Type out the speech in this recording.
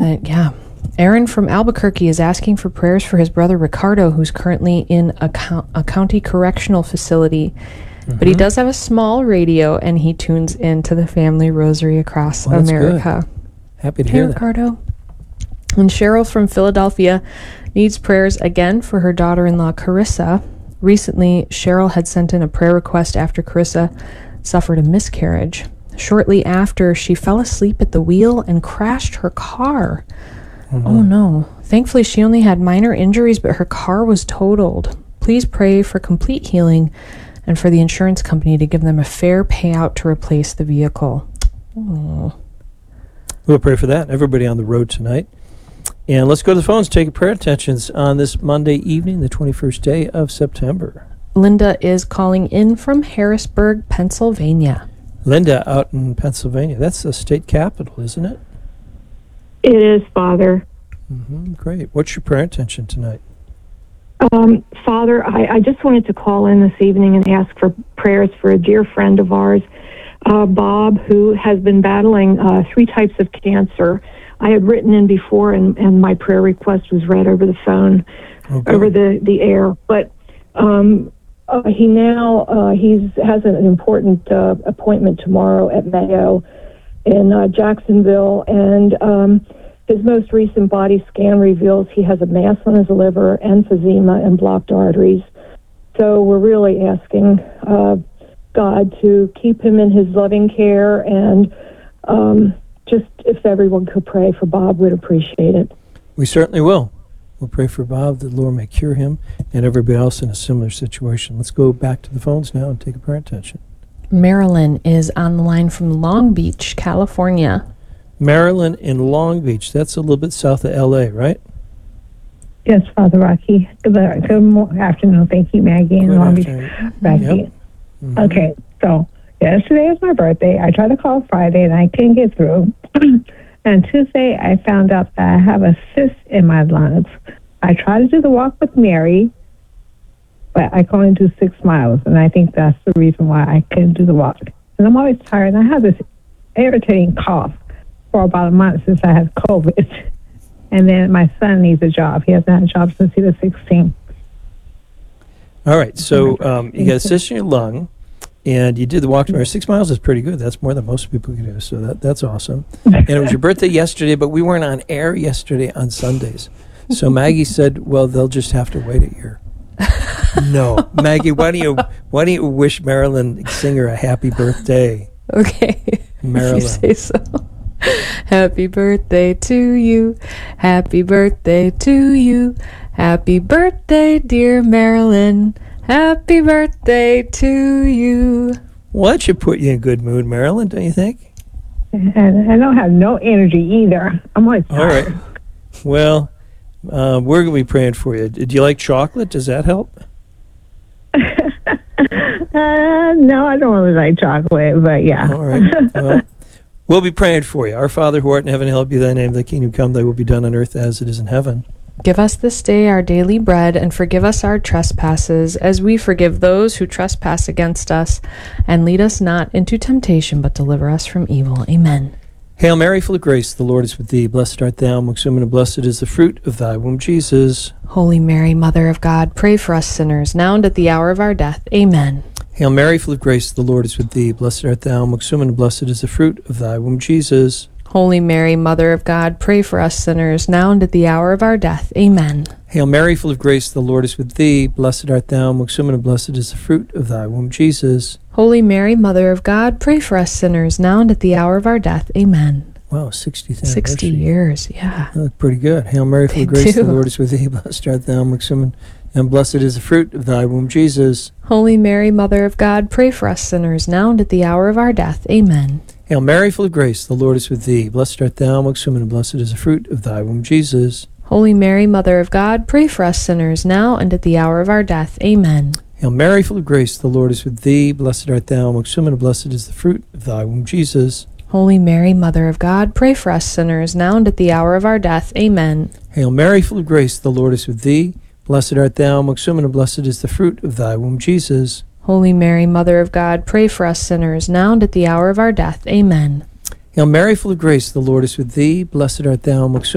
Yeah. Aaron from Albuquerque is asking for prayers for his brother Ricardo, who's currently in a county correctional facility. But he does have a small radio, and he tunes into the Family Rosary across America. Good. Happy to hear that. Ricardo. And Cheryl from Philadelphia needs prayers again for her daughter-in-law, Carissa. Recently, Cheryl had sent in a prayer request after Carissa suffered a miscarriage. Shortly after, she fell asleep at the wheel and crashed her car. Oh no. Thankfully, she only had minor injuries, but her car was totaled. Please pray for complete healing and for the insurance company to give them a fair payout to replace the vehicle. Oh. We'll pray for that. Everybody on the road tonight. And let's go to the phones, take prayer intentions on this Monday evening, the 21st day of September. Linda is calling in from Harrisburg, Pennsylvania. Linda out in Pennsylvania. That's the state capital, isn't it? It is, Father. Great. What's your prayer intention tonight? Father, I just wanted to call in this evening and ask for prayers for a dear friend of ours, Bob, who has been battling 3 types of cancer. I had written in before, and my prayer request was read over the phone, over the air. But he now has an important appointment tomorrow at Mayo in Jacksonville, and his most recent body scan reveals he has a mass on his liver, emphysema, and blocked arteries. So we're really asking God to keep him in his loving care, and just if everyone could pray for Bob, we'd appreciate it. We certainly will. We'll pray for Bob that the Lord may cure him and everybody else in a similar situation. Let's go back to the phones now and take a prayer intention. Marilyn is on the line from Long Beach, California. Marilyn in Long Beach. That's a little bit south of L.A., right? Yes, Father Rocky. Good afternoon. Thank you, Maggie in Long Beach. Rocky. Yep. Okay, so yesterday was my birthday. I tried to call Friday, and I couldn't get through. And Tuesday, I found out that I have a cyst in my lungs. I tried to do the walk with Mary, but I can only do 6 miles, and I think that's the reason why I couldn't do the walk. And I'm always tired, and I have this irritating cough for about a month since I had COVID. And then my son needs a job. He hasn't had a job since he was 16. All right, so you got a cyst in your lung, and you did the walk to Mary. 6 miles is pretty good. That's more than most people can do, so that's awesome. And it was your birthday yesterday, but we weren't on air yesterday on Sundays. So Maggie said, well, they'll just have to wait a year. No. Maggie, why don't you wish Marilyn Singer a happy birthday? Okay. Marilyn. If you say so. Happy birthday to you. Happy birthday to you. Happy birthday, dear Marilyn. Happy birthday to you. Well, that should put you in a good mood, Marilyn, don't you think? And I don't have no energy either. I'm always tired. All right. Well, we're going to be praying for you. Do you like chocolate? Does that help? No, I don't really like chocolate, but yeah. All right. Well, we'll be praying for you. Our Father who art in heaven, hallowed be thy name. Thy kingdom come, thy will be done on earth as it is in heaven. Give us this day our daily bread, and forgive us our trespasses, as we forgive those who trespass against us. And lead us not into temptation, but deliver us from evil. Amen. Hail Mary, full of grace, the Lord is with thee. Blessed art thou amongst women, and blessed is the fruit of thy womb, Jesus. Holy Mary, Mother of God, pray for us sinners, now and at the hour of our death. Amen. Hail Mary, full of grace, the Lord is with thee. Blessed art thou amongst women, and blessed is the fruit of thy womb, Jesus. Holy Mary, Mother of God, pray for us sinners, now and at the hour of our death. Amen. Hail Mary, full of grace, the Lord is with thee. Blessed art thou amongst women, and blessed is the fruit of thy womb, Jesus. Holy Mary, Mother of God, pray for us sinners, now and at the hour of our death. Amen. Wow, 60th 60 years, yeah. That looked pretty good. Hail Mary, full of grace, the Lord is with thee. Blessed art thou amongst women, and blessed is the fruit of thy womb, Jesus. Holy Mary, Mother of God, pray for us sinners, now and at the hour of our death. Amen. Hail Mary, full of grace, the Lord is with thee. Blessed art thou amongst women, and blessed is the fruit of thy womb, Jesus. Holy Mary, Mother of God, pray for us sinners, now and at the hour of our death. Amen. Hail Mary, full of grace, the Lord is with thee. Blessed art thou amongst women, and blessed is the fruit of thy womb, Jesus. Holy Mary, Mother of God, pray for us sinners, now and at the hour of our death. Amen. Hail Mary, full of grace, the Lord is with thee. Blessed art thou amongst women, and blessed is the fruit of thy womb, Jesus. Holy Mary, Mother of God, pray for us sinners, now and at the hour of our death. Amen. Hail Mary, full of grace, the Lord is with thee. Blessed art thou amongst